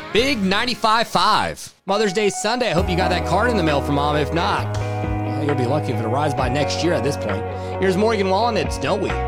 Big 95.5. Mother's Day Sunday. I hope you got that card in the mail from Mom. If not, well, you'll be lucky if it arrives by next year at this point. Here's Morgan Wallen. It's Don't We?